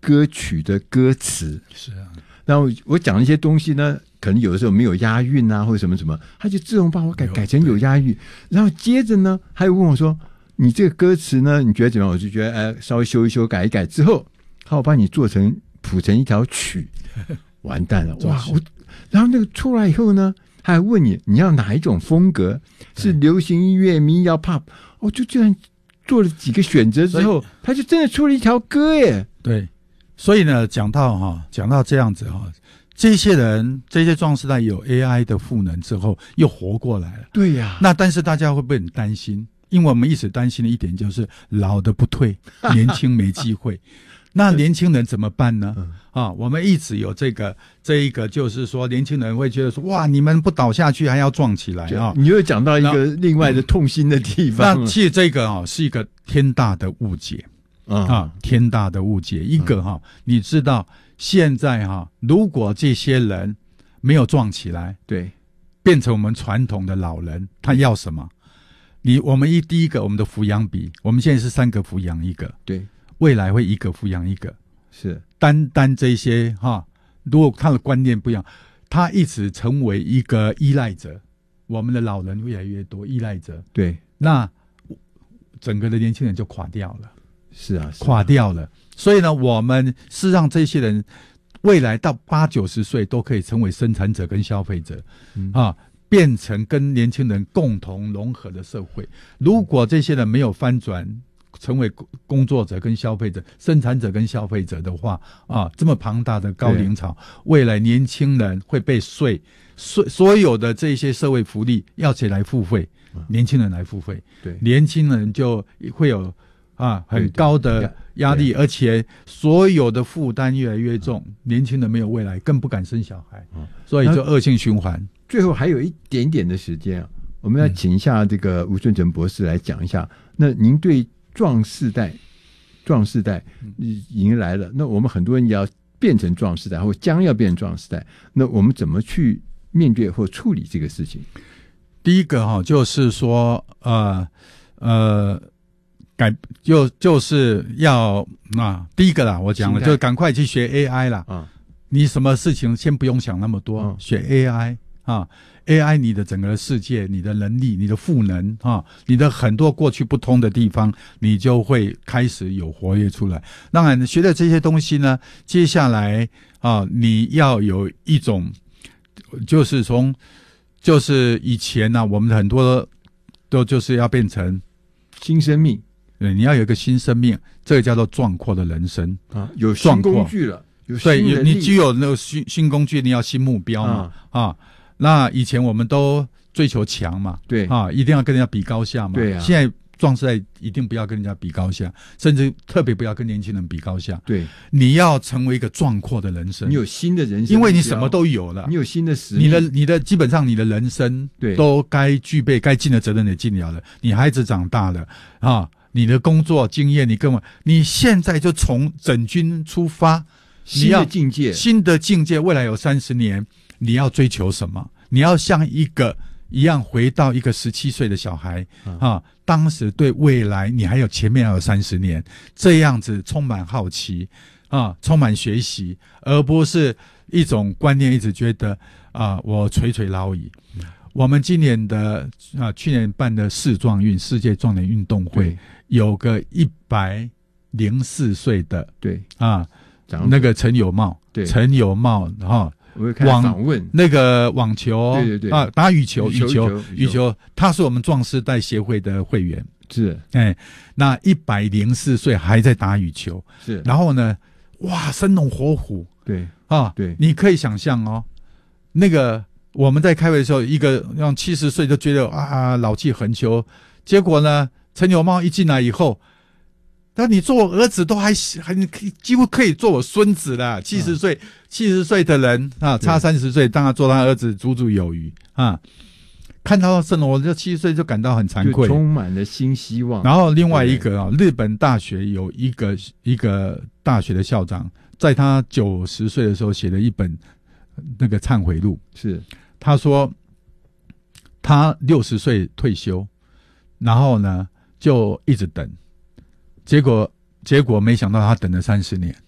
歌曲的歌词。 是啊， 然后我讲一些东西呢，可能有的时候没有押韵啊，或者什么什么，他就自动帮我改成有押韵。然后接着呢，他又问我说：“你这个歌词呢，你觉得怎么样？”我就觉得稍微修一修，改一改之后，好，我帮你谱成一条曲。完蛋了，哇！然后那个出来以后呢，他还问你要哪一种风格，是流行音乐、民谣、pop。就这样做了几个选择之后，他就真的出了一条歌耶。 对，所以呢，讲到这样子这些壮世代有 AI 的赋能之后，又活过来了。 对呀， 那但是大家会不会很担心？因为我们一直担心的一点就是老的不退，年轻没机会。那年轻人怎么办呢？我们一直有这一个，就是说年轻人会觉得说，哇，你们不倒下去还要撞起来啊！ 你又讲到一个另外的痛心的地方。 那其实这个是一个天大的误解天大的误解。一个你知道现在如果这些人没有撞起来， 对， 变成我们传统的老人，他要什么？我们第一个，我们的抚养比，我们现在是3个抚养1个， 对。 未来会1个抚养1个， 是单这些如果他的观念不一样，他一直成为一个依赖者，我们的老人越来越多依赖者， 对， 那整个的年轻人就垮掉了， 是啊， 垮掉了。所以呢，我们是让这些人未来到80、90岁都可以成为生产者跟消费者，变成跟年轻人共同融合的社会。如果这些人没有翻转，成为工作者跟消费者、生产者跟消费者的话这么庞大的高龄潮，未来年轻人会被所有的这些社会福利要谁来付费？年轻人来付费， 对， 年轻人就会有很高的压力，而且所有的负担越来越重，年轻人没有未来，更不敢生小孩，所以就恶性循环。 最后还有一点点的时间我们要请一下这个吴顺成博士来讲一下。那您对壮世代迎来了，那我们很多人也要变成壮世代，或将要变成壮世代，那我们怎么去面对或处理这个事情？ 第一个就是说就是要第一个啦，我讲了，就赶快去学 AI 啦你什么事情先不用想那么多，学 AI你的整个世界，你的能力，你的赋能你的很多过去不通的地方，你就会开始有活跃出来。当然学的这些东西呢，接下来你要有一种就是以前我们很多都就是要变成新生命， 对，你要有一个新生命，这个叫做壮阔的人生有新工具了， 对，你具有那个新工具，你要新目标嘛那以前我们都追求强嘛， 对一定要跟人家比高下嘛， 对现在壮世代一定不要跟人家比高下，甚至特别不要跟年轻人比高下， 对， 你要成为一个壮阔的人生， 你有新的人生， 因为你什么都有了， 你有新的使命， 你的基本上你的人生对都该具备，该尽的责任也尽了，你孩子长大了你的工作经验你现在就从整军出发， 新的境界， 未来有30年，你要追求什么？你要像一样回到一个17岁的小孩当时对未来你还有前面还有30年，这样子充满好奇充满学习，而不是一种观念一直觉得我垂垂老矣。我们今年的去年办的世壮运世界壮年运动会，有个104岁的对那个陈友茂，对，陈友茂我看访问那个网球， 对打羽球，他是我们壮世代协会的会员， 是那104岁还在打羽球， 是， 然后呢，哇，生龙活虎， 对对， 你可以想象那个我们在开会的时候，一个让70岁就觉得老气横秋，结果呢，陈友茂一进来以后，那你做我儿子都还几乎可以做我孙子了。70岁的人差30岁，当然做他儿子足足有余看到生活，这70岁就感到很惭愧， 就充满了新希望。 然后另外一个日本大学有一个大学的校长，在他90岁的时候写了一本那个忏悔录， 是他说他60岁退休，然后呢就一直等，结果没想到他等了30年，